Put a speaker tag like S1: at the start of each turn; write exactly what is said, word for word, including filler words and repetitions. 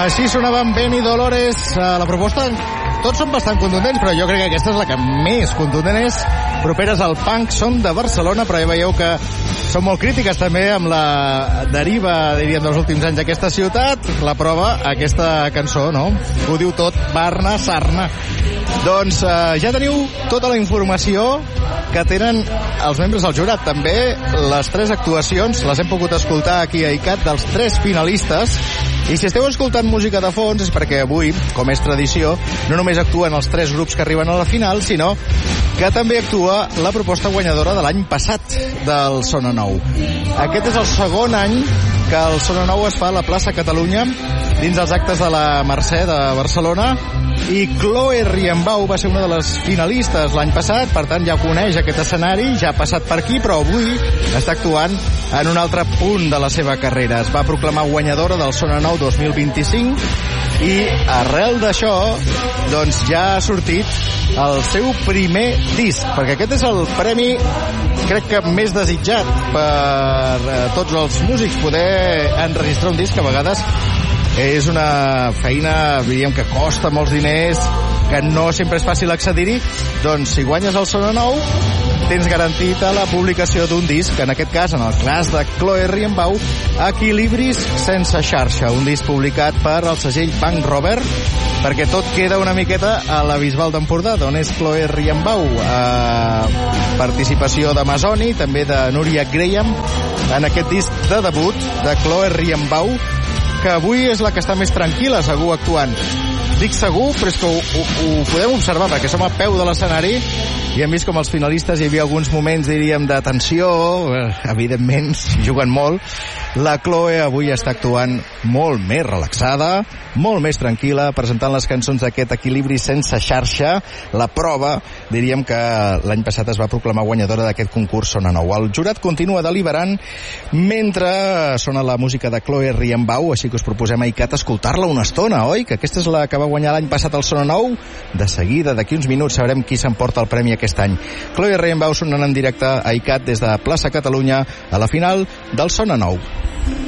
S1: Així sonaven Benny Dolores. Uh, la proposta, tots són bastant contundents, però jo crec que aquesta és la que més contundent és. Properes al punk, són de Barcelona, però ja veieu que són molt crítiques també amb la deriva, diríem, dels últims anys d'aquesta ciutat. La prova, aquesta cançó, no? Ho diu tot, Barna, Sarna. Doncs uh, ja teniu tota la informació que tenen els membres del jurat. També les tres actuacions les hem pogut escoltar aquí a I C A T dels tres finalistes. I si esteu escoltant música de fons és perquè avui, com és tradició, no només actuen els tres grups que arriben a la final, sinó que també actua la proposta guanyadora de l'any passat del Sona Nou. Aquest és el segon any que el Sona Nou es fa a la plaça Catalunya dins dels actes de la Mercè de Barcelona, i Chloe Rienbau va ser una de les finalistes l'any passat, per tant ja coneix aquest escenari, ja ha passat per aquí, però avui està actuant en un altre punt de la seva carrera. Es va proclamar guanyadora del Sona Nou dos mil vint-i-cinc i arrel d'això doncs ja ha sortit el seu primer disc, perquè aquest és el premi crec que més desitjat per tots els músics, poder enregistrar un disc que a vegades és una feina, diríem, que costa molts diners, que no sempre és fàcil accedir-hi. Doncs si guanyes el Sona Nou tens garantit a la publicació d'un disc, en aquest cas, en el cas de Chloe Rienbau, Equilibris sense xarxa, un disc publicat per el segell Bank Robert, perquè tot queda una miqueta a la Bisbal d'Empordà, d'on és Chloe Rienbau. Eh, participació d'Amazoni, també de Núria Graham, en aquest disc de debut de Chloe Rienbau, que avui és la que està més tranquil·la, segur, actuant. Dic segur, però és que ho, ho, ho podem observar, perquè som a peu de l'escenari i hem vist com els finalistes hi havia alguns moments, diríem, de tensió, evidentment, juguen molt. La Chloe avui està actuant molt més relaxada, molt més tranquil·la, presentant les cançons d'aquest Equilibri sense xarxa. La prova, diríem que l'any passat es va proclamar guanyadora d'aquest concurs Sona Nou. El jurat continua deliberant mentre sona la música de Chloe Rienbau, així que us proposem a I C A T escoltar-la una estona, oi? Que aquesta és la que va guanyar l'any passat el Sona Nou. De seguida, d'aquí uns minuts, sabrem qui s'emporta el premi aquest any. Chloe Rienbau sonant en directe a I C A T des de plaça Catalunya a la final del Sona Nou.